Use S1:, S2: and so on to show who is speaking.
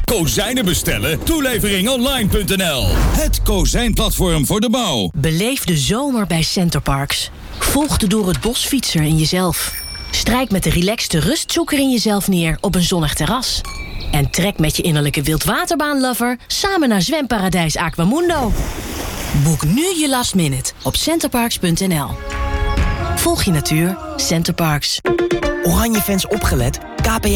S1: Kozijnen bestellen? Toeleveringonline.nl. Het kozijnplatform voor de bouw.
S2: Beleef de zomer bij Centerparks. Volg de door het bos fietser in jezelf. Strijk met de relaxte rustzoeker in jezelf neer op een zonnig terras. En trek met je innerlijke wildwaterbaanlover samen naar zwemparadijs Aquamundo. Boek nu je last minute op centerparks.nl. Volg je natuur, Centerparks.
S3: Oranje fans opgelet. KPN